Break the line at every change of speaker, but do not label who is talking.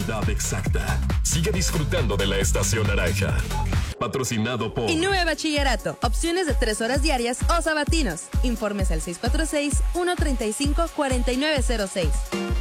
Edad exacta. Sigue disfrutando de la estación naranja. Patrocinado por
Innove Bachillerato. Opciones de 3 horas diarias o sabatinos. Informes al 646-135-4906.